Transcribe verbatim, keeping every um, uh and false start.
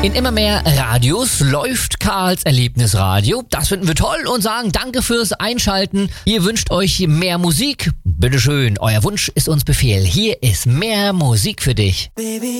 In immer mehr Radios läuft Karls Erlebnisradio. Das finden wir toll und sagen danke fürs Einschalten. Ihr wünscht euch mehr Musik? Bitteschön, euer Wunsch ist uns Befehl. Hier ist mehr Musik für dich. Baby.